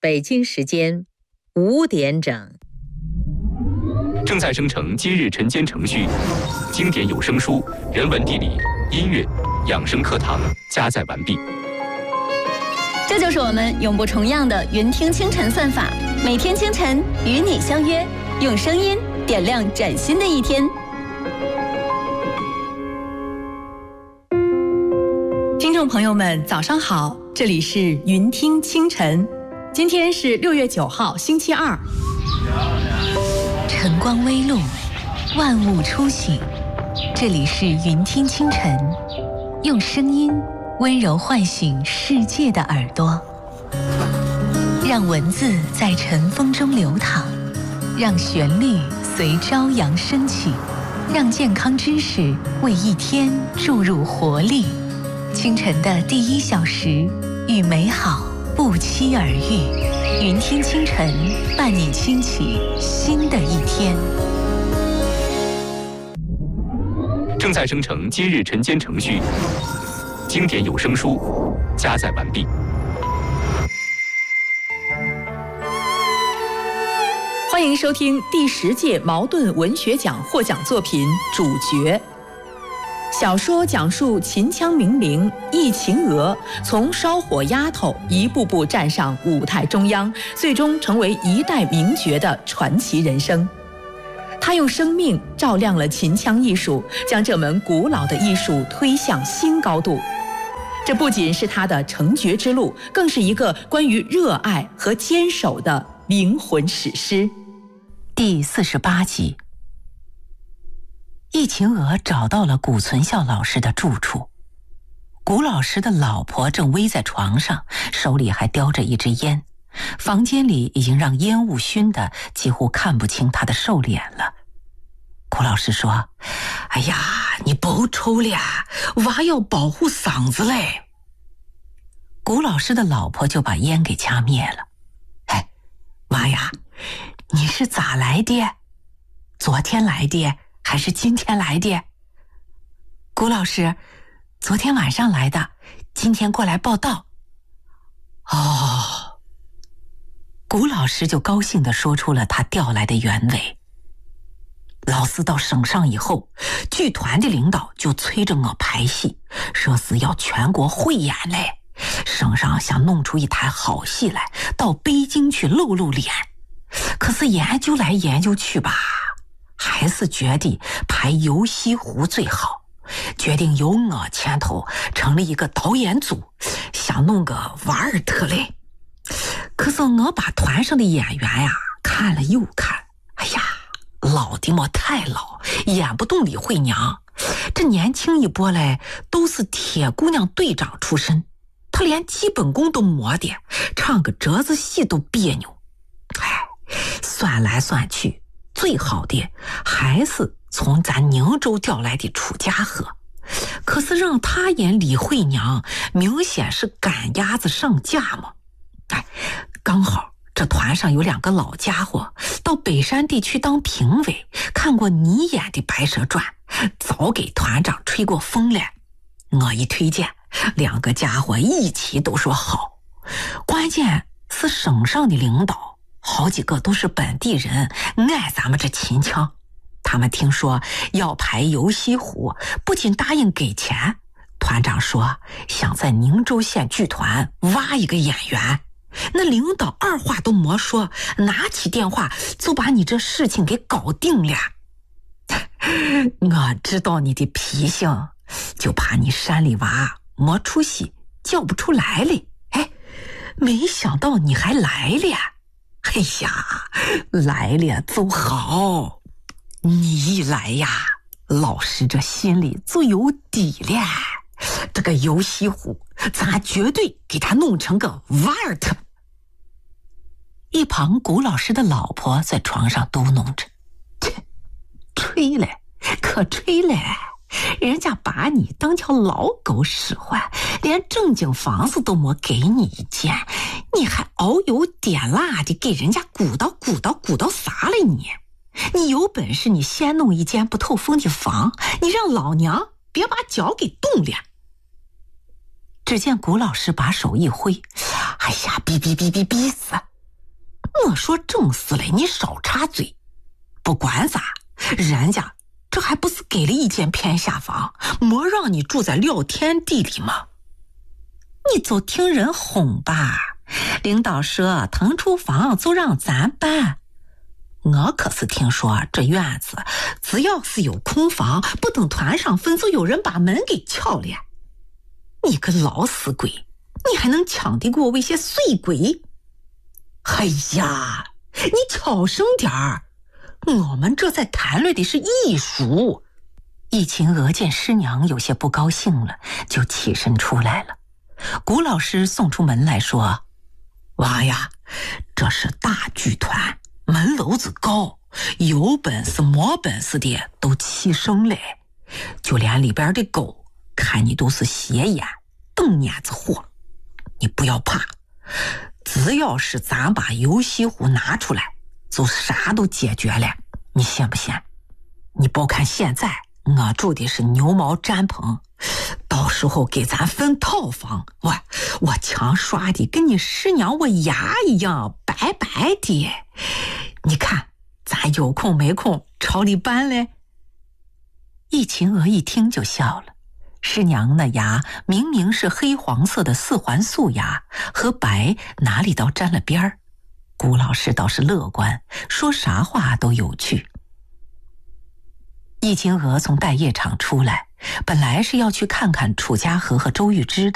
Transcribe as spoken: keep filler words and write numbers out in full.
北京时间五点整。 正在生成今日晨间程序，经典有声书、人文地理、音乐、养生课堂加载完毕。 这就是我们永不重样的云听清晨算法，每天清晨与你相约，用声音点亮崭新的一天。 听众朋友们，早上好，这里是云听清晨，今天是六月九号，星期二。 晨光微露，万物初醒，这里是云听清晨，用声音温柔唤醒世界的耳朵，让文字在晨风中流淌，让旋律随朝阳升起，让健康知识为一天注入活力。清晨的第一小时，与美好不期而遇。云听清晨，伴你轻启新的一天。 正在生成今日晨间程序，经典有声书加载完毕。 欢迎收听第十届茅盾文学奖获奖作品《主角》。小说讲述秦腔名伶易秦娥从烧火丫头一步步站上舞台中央，最终成为一代名角的传奇人生。她用生命照亮了秦腔艺术，将这门古老的艺术推向新高度。这不仅是她的成角之路，更是一个关于热爱和坚守的灵魂史诗。 第四十八集，易秦娥找到了古存孝老师的住处。古老师的老婆正偎在床上，手里还叼着一支烟，房间里已经让烟雾熏得几乎看不清他的瘦脸了。古老师说：哎呀，你别抽了，娃要保护嗓子嘞。古老师的老婆就把烟给掐灭了。哎，娃呀，你是咋来的？昨天来的还是今天来的？古老师，昨天晚上来的，今天过来报到。哦，古老师就高兴地说出了他调来的原委。老师到省上以后，剧团的领导就催着我排戏，说是要全国汇演嘞。省上想弄出一台好戏来，到北京去露露脸。可是研究来研究去吧，还是觉得排游西湖最好，决定由我牵头成立一个导演组，想弄个瓦尔特嘞。可是我把团上的演员呀看了又看，哎呀，老的么太老，演不动李慧娘。这年轻一波嘞，都是铁姑娘队长出身，她连基本功都没的，唱个折子戏都别扭。哎，算来算去，最好的还是从咱宁州调来的楚家河。可是让他演李慧娘，明显是赶鸭子上架嘛。哎，刚好这团上有两个老家伙到北山地区当评委，看过你演的《白蛇传》，早给团长吹过风了。我一推荐，两个家伙一起都说好。关键是省上的领导好几个都是本地人，爱咱们这秦腔。他们听说要排游西湖，不仅答应给钱，团长说想在宁州县剧团挖一个演员。那领导二话都没说，拿起电话就把你这事情给搞定了。我知道你的脾性，就怕你山里娃没出息，叫不出来了。哎，没想到你还来了。哎呀，来了就好。你一来呀，老师这心里就有底了。这个游西湖，咱绝对给他弄成个瓦尔特。一旁古老师的老婆在床上嘟哝着：吹了，可吹了，人家把你当条老狗使唤，连正经房子都没给你一间，你还熬油点辣的给人家鼓捣鼓捣鼓捣啥了你？你有本事你先弄一间不透风的房，你让老娘别把脚给冻了。只见古老师把手一挥，哎呀，哔哔哔哔哔死！ 我说正事嘞，你少插嘴。不管咋，人家这还不是给了一间偏下房，没让你住在廖天地里吗？你就听人哄吧，领导说腾出房就让咱搬。我可是听说这院子只要是有空房，不等团上分就有人把门给撬了。你个老死鬼，你还能抢得过我些碎鬼？哎呀，你小声点儿，我们这在谈论的是艺术。易秦娥见师娘有些不高兴了，就起身出来了。古老师送出门来说：娃呀，这是大剧团，门楼子高，有本事没本事的都齐声来，就连里边的狗看你都是斜眼瞪眼子货。你不要怕，只要是咱把游戏壶拿出来，就啥都解决了，你信不信？你别看现在我住的是牛毛毡棚，到时候给咱分套房，我我墙刷的跟你师娘我牙一样白白的，你看咱有空没空朝里搬嘞。易秦娥一听就笑了，师娘那牙明明是黑黄色的四环素牙，和白哪里倒沾了边儿。古老师倒是乐观，说啥话都有趣。易秦娥从待业场出来，本来是要去看看楚家河和周玉芝的。